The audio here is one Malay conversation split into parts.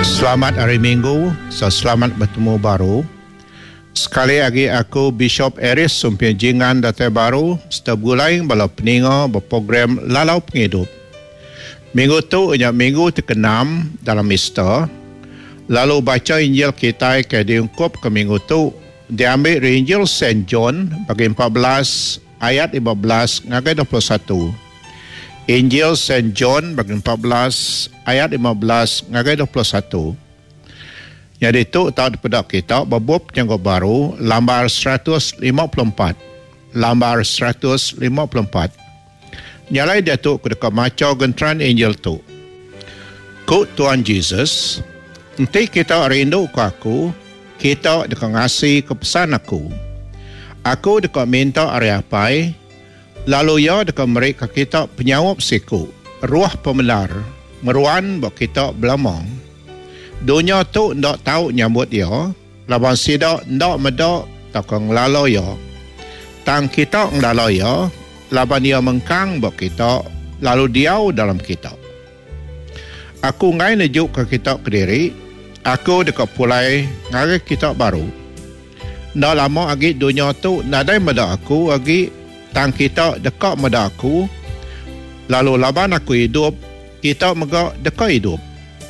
Selamat hari Minggu, selamat bertemu baru. Sekali lagi aku Bishop Eris Sumpian Jingan Datai Baru setiap bulan bala peninga berprogram Lalau Penghidup. Minggu tu ialah minggu ke-6 dalam Easter. Lalu baca Injil kita ke diungkup ke minggu tu diambil dari Injil St. John bagi 14 ayat 15 ngagai 21. Injil St. John bagi 14 ayat 15 ngagai 21. Jadi itu tahu daripada kita babub yang baru lambar 154. Lambar 154. Nyalai dia tu kedekat maca gentran Injil tu. Ku Tuhan Yesus, nanti kita rindu ke aku, kita dekat ngasih kepesan aku. Aku dekat minta hari apa, lalu ya dekat mereka kita penyawab siku, ruah pemelar, meruan buat kita belamang. Dunia tu ndak tahu nyambut ya, laban sidak ndak medak takang lalu ya. Tang kita nglalu ya, laban dia mengkang buat kita, lalu diau dalam kita. Aku ngai nejuk ke kita kediri, aku dekat pulai ngai kita baru. Ndak lama lagi dunia tu nadai medak aku lagi. Tang kita dekat meda aku, lalu laban aku hidup, kita mega dekat hidup.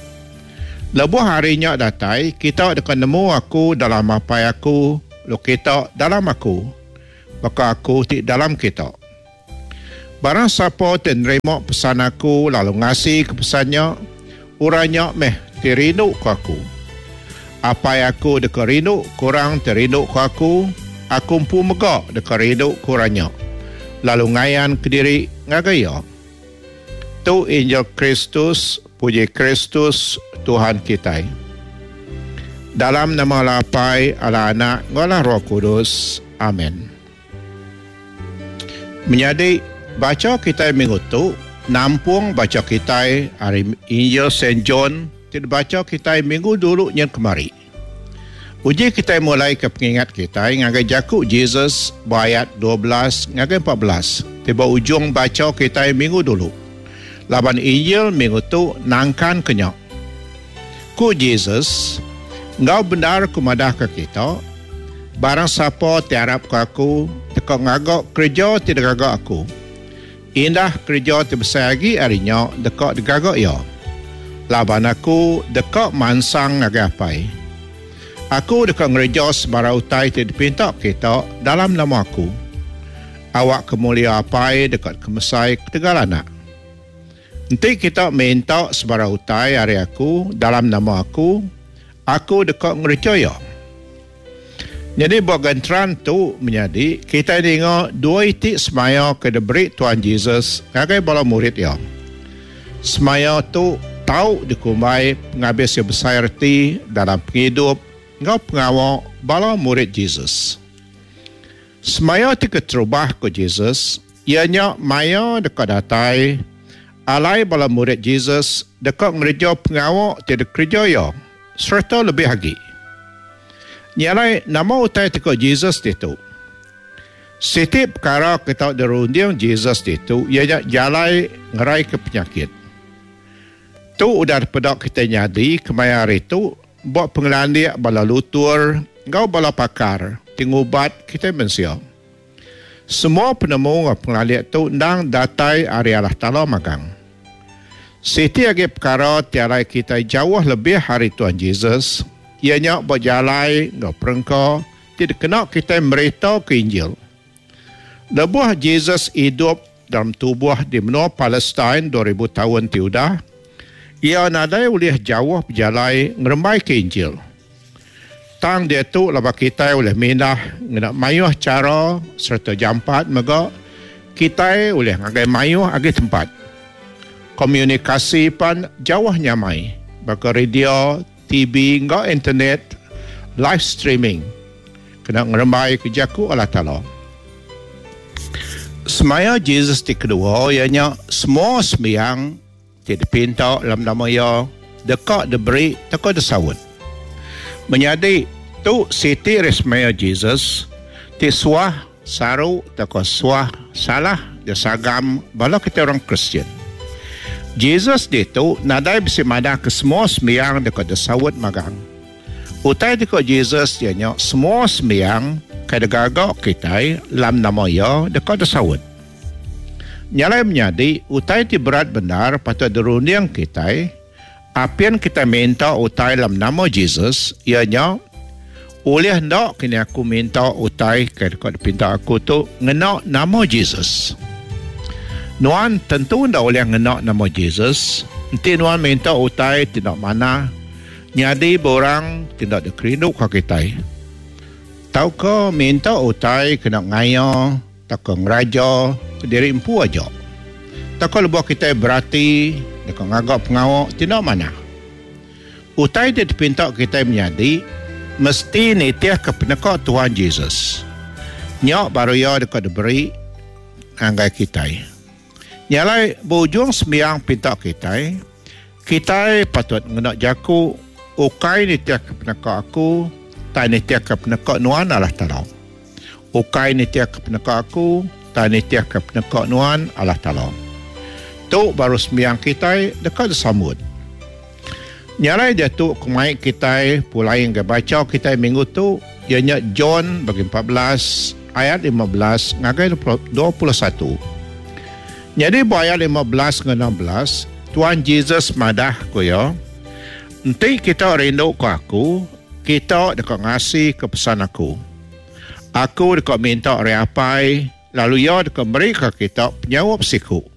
Lebuh harinya datai, kita dekat nemu aku dalam apa aku, lo kita dalam aku, maka aku di dalam kita. Barang siapa menerima pesan aku, lalu ngasih ke pesannya, uranya meh terindu ke aku. Apa aku dekat rindu, kurang terindu ke aku pun mega dekat rindu kurangnya. Lalu ngayan ke diri ngagaya. Tu Injil Kristus, puji Kristus Tuhan kita. Dalam nama Lapai, ala Anak, ngala Roh Kudus. Amin. Menjadi baca kita minggu tu, nampung baca kita hari Injil St. John, tidak baca kita minggu dulu yang kemari. Uji kita mulai ke pengingat kita ngagai jaku Jesus ayat 12 ngagai 14. Tiba ujung baca kita minggu dulu. Laban Injil minggu tu nangkan kenyak. Ku Jesus, ngau benar kumadah ke kita. Barang siapa tiarap ke aku, teka ngagak kerja tidak gagak aku. Indah kerja terbesar lagi harinya dekat digagak ya. Laban aku dekat mansang ngagai apai. Aku dekat ngereja sebarang utai tidak dipinta kita dalam nama aku. Awak kemulia apai dekat kemesai ketegalana. Nanti kita minta sebarang utai hari aku dalam nama aku dekat ngereja ya. Jadi buat gantran tu menjadi kita dengar dua itik semaya ke deberi Tuhan Yesus ngagai bala murid ya. Semaya tu tahu dikumbai ngabis yang besar erti dalam penghidup ngau pengawal bala murid Jesus. Semaya tika terubah ke Jesus, ianya maya dekat datai, alai bala murid Jesus dekat ngereja pengawal tidak kerja ya, serta lebih lagi. Nyalai nama utai tika Jesus itu. Setiap perkara kita derundiang Jesus itu, ianya jalai ngerai ke penyakit. Tu udah pedak kita nyadi kemaya hari itu, buat pengelandia bala lutur, ngau bala pakar, tingubat kita mensia. Semua penemu ngau pengelandia tu ndang datai ari Allah Ta'ala magang. Siti lagi perkara tiarai kita jauh lebih hari Tuhan Yesus, ianya berjalai ngau perengka, tidak kena kita merita ke Injil. Lebuh Yesus hidup dalam tubuh di benua Palestin 2000 tahun tiudah, ia nadai oleh jauh berjalai ngeremai ke Injil. Tang dia tu laba kita oleh mindah nak mayuh cara serta jampat mega kita oleh ngagai mayuh agi tempat. Komunikasi pan jauh nyamai. Baka radio, TV, ngau internet, live streaming. Kena ngeremai ke jaku Allah Ta'ala. Semaya Jesus di kedua, ianya semua sembiang tidak pinta dalam nama ya dekat diberi dekat disawut. Menyadi tu siti resmaya Jesus ti suah saru dekat suah salah dia sagam bala kita orang Kristian. Jesus itu nadai bisi madah ke semua sembiang dekat desawat magang. Utai dekat Jesus ianya semua sembiang kada gagak kita lam nama ya dekat desawat. Nyalai menyadi utai ti berat benar patut deruniang kita apian kita minta utai lam nama Jesus ianya oleh ndak kini aku minta utai dekat pinta aku tu ngenak nama Jesus. Nuan tentu ndak boleh ngenak nama Jesus. Nanti nuan minta utai tidak mana. Nyadi borang tidak dikerinuk ke kita. Tahu ke minta utai kena ngaya, tak ke ngeraja, ke diri empu aja. Tak ke lebih kita berarti, dekat ngagak pengawak, tidak mana. Utai dia dipinta kita menyadi, mesti nitiah ke penekak Tuhan Jesus. Nyak baru ya dekat diberi, anggai kita. Nyalai berujung sembiang pinta kita patut ngenak jaku ukai nitiak penekak aku tak nitiak penekak nuan Allah Ta'ala. Ukai nitiak penekak aku tak nitiak penekak nuan Allah Ta'ala. Tu baru sembiang kita dekat samud. Nyalai dia tu kemai kita pulai yang baca kita minggu tu ianya John bagi 14 ayat 15 ngagai 21. Jadi ayat 15 ke 16 Tuhan Jesus madah ko ya. Nanti kita rindu ke aku, kita dekat ngasih ke pesan aku. Aku dekat minta reapai, lalu ya dekat beri ke kita penyawab siku.